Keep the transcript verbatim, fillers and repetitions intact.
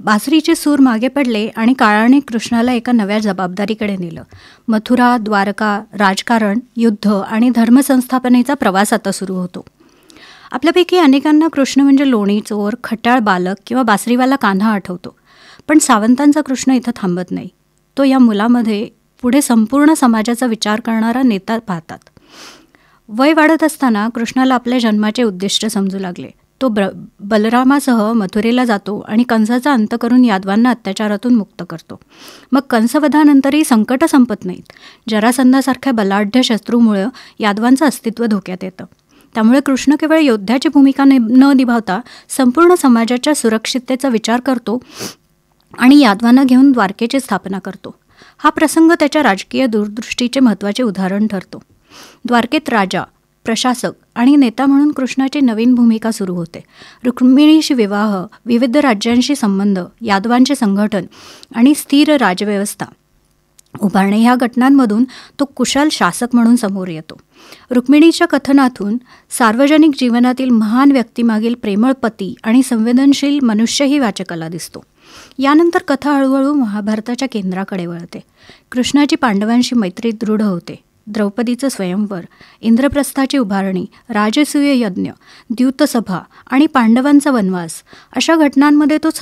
बासरीचे सूर मागे पडले आणि काळाने कृष्णाला एका नव्या जबाबदारीकडे नेलं. मथुरा, द्वारका, राजकारण, युद्ध आणि धर्मसंस्थापनेचा प्रवास आता सुरू होतो. आपल्यापैकी अनेकांना कृष्ण म्हणजे लोणी चोर, खट्याळ बालक किंवा बासरीवाला कान्हा आठवतो. पण सावंतांचा कृष्ण इथं थांबत नाही. तो या मुलामध्ये पुढे संपूर्ण समाजाचा विचार करणारा नेता पाहतात. वय वाढत असताना कृष्णाला आपल्या जन्माचे उद्दिष्ट समजू लागले. तो ब्र बलरामासह मथुरेला जातो आणि कंसाचा अंत करून यादवांना अत्याचारातून मुक्त करतो. मग कंसवधानंतरही संकट संपत नाहीत. जरासंधासारख्या बलाढ्य शत्रूमुळे यादवांचं अस्तित्व धोक्यात येतं. त्यामुळे कृष्ण केवळ योद्ध्याची भूमिका नि न निभावता संपूर्ण समाजाच्या सुरक्षिततेचा विचार करतो आणि यादवांना घेऊन द्वारकेची स्थापना करतो. हा प्रसंग त्याच्या राजकीय दूरदृष्टीचे महत्त्वाचे उदाहरण ठरतो. द्वारकेत राजा, प्रशासक आणि नेता म्हणून कृष्णाची नवीन भूमिका सुरू होते. रुक्मिणीशी विवाह, विविध राज्यांशी संबंध, यादवांचे संघटन आणि स्थिर राजव्यवस्था उभारणे ह्या घटनांमधून तो कुशल शासक म्हणून समोर येतो. रुक्मिणीच्या कथनातून सार्वजनिक जीवनातील महान व्यक्तीमागील प्रेमळ पती आणि संवेदनशील मनुष्यही वाचकाला दिसतो. यानंतर कथा हळूहळू महाभारताच्या केंद्राकडे वळते. कृष्णाची पांडवांशी मैत्री दृढ होते. द्रौपदीचं स्वयंवर, इंद्रप्रस्थाची उभारणी, राजसूय यज्ञ, द्यूतसभा आणि पांडवांचा वनवास अशा घटनांमध्ये तो